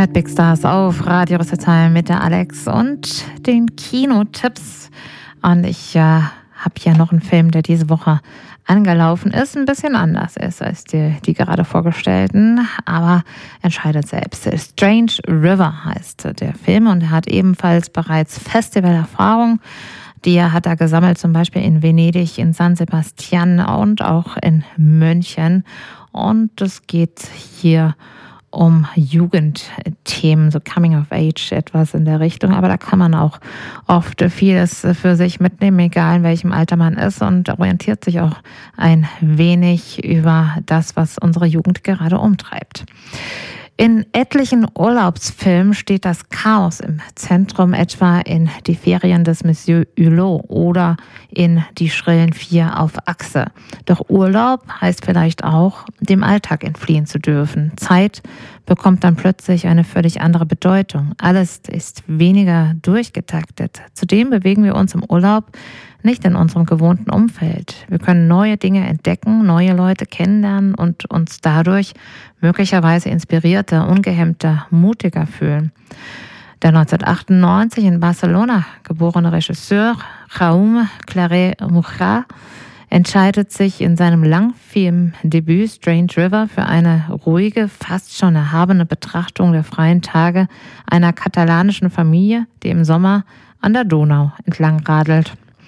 hört Big Stars auf Radio Rüsselsheim mit der Alex und den Kinotipps. Und ich habe hier noch einen Film, der diese Woche angelaufen ist, ein bisschen anders ist als die gerade vorgestellten, aber entscheidet selbst. Strange River heißt der Film und er hat ebenfalls bereits Festivalerfahrung. Die hat er gesammelt, zum Beispiel in Venedig, in San Sebastian und auch in München. Und es geht hier um Jugendthemen, so Coming of Age, etwas in der Richtung. Aber da kann man auch oft vieles für sich mitnehmen, egal in welchem Alter man ist, und orientiert sich auch ein wenig über das, was unsere Jugend gerade umtreibt. In etlichen Urlaubsfilmen steht das Chaos im Zentrum, etwa in Die Ferien des Monsieur Hulot oder in Die schrillen Vier auf Achse. Doch Urlaub heißt vielleicht auch, dem Alltag entfliehen zu dürfen. Zeit bekommt dann plötzlich eine völlig andere Bedeutung. Alles ist weniger durchgetaktet. Zudem bewegen wir uns im Urlaub nicht in unserem gewohnten Umfeld. Wir können neue Dinge entdecken, neue Leute kennenlernen und uns dadurch möglicherweise inspirierter, ungehemmter, mutiger fühlen. Der 1998 in Barcelona geborene Regisseur Jaume Claret-Murchard entscheidet sich in seinem Langfilmdebüt Strange River für eine ruhige, fast schon erhabene Betrachtung der freien Tage einer katalanischen Familie, die im Sommer an der Donau entlang radelt.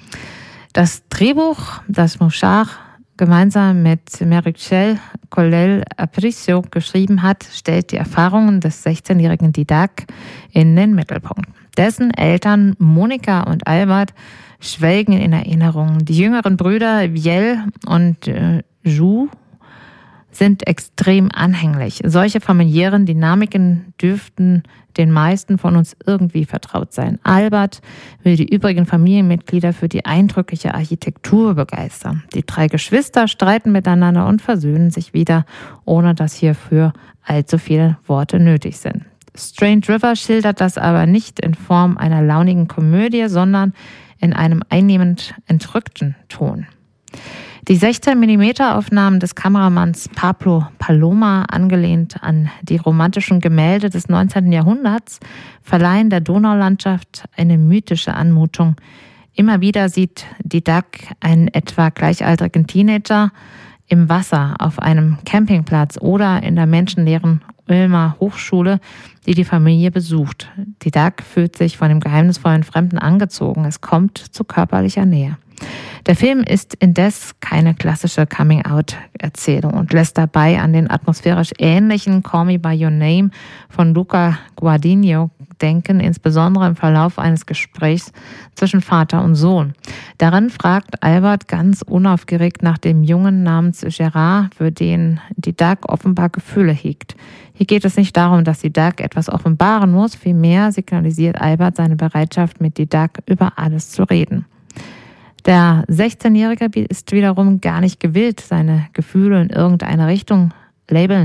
Das Drehbuch, das Murchard gemeinsam mit Meritxell Coll-Aparicio geschrieben hat, stellt die Erfahrungen des 16-jährigen Didac in den Mittelpunkt. Dessen Eltern Monika und Albert schwelgen in Erinnerungen. Die jüngeren Brüder Viel und Jou sind extrem anhänglich. Solche familiären Dynamiken dürften den meisten von uns irgendwie vertraut sein. Albert will die übrigen Familienmitglieder für die eindrückliche Architektur begeistern. Die 3 Geschwister streiten miteinander und versöhnen sich wieder, ohne dass hierfür allzu viele Worte nötig sind. Strange River schildert das aber nicht in Form einer launigen Komödie, sondern in einem einnehmend entrückten Ton. Die 16-mm-Aufnahmen des Kameramanns Pablo Paloma, angelehnt an die romantischen Gemälde des 19. Jahrhunderts, verleihen der Donaulandschaft eine mythische Anmutung. Immer wieder sieht Didac einen etwa gleichaltrigen Teenager im Wasser auf einem Campingplatz oder in der menschenleeren Ulmer Hochschule, die Familie besucht. Didac fühlt sich von dem geheimnisvollen Fremden angezogen. Es kommt zu körperlicher Nähe. Der Film ist indes keine klassische Coming-out-Erzählung und lässt dabei an den atmosphärisch ähnlichen Call Me By Your Name von Luca Guadagnino denken, insbesondere im Verlauf eines Gesprächs zwischen Vater und Sohn. Darin fragt Albert ganz unaufgeregt nach dem Jungen namens Gerard, für den Didac offenbar Gefühle hegt. Hier geht es nicht darum, dass Didac etwas offenbaren muss, vielmehr signalisiert Albert seine Bereitschaft, mit Didac über alles zu reden. Der 16-Jährige ist wiederum gar nicht gewillt, seine Gefühle in irgendeine Richtung labeln